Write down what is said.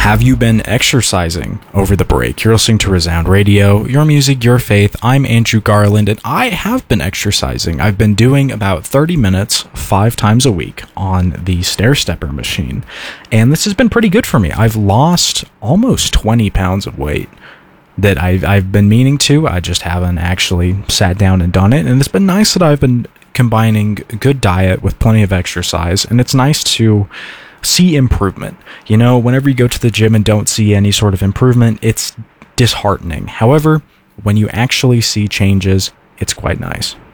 Have you been exercising over the break? You're listening to Resound Radio, your music, your faith. I'm Andrew Garland, and I have been exercising. I've been doing about 30 minutes 5 times a week on the stair stepper machine, and this has been pretty good for me. I've lost almost 20 pounds of weight that I've been meaning to. I just haven't actually sat down and done it, and it's been nice that I've been combining good diet with plenty of exercise, and it's nice to see improvement. You know, whenever you go to the gym and don't see any sort of improvement, it's disheartening. However, when you actually see changes, it's quite nice.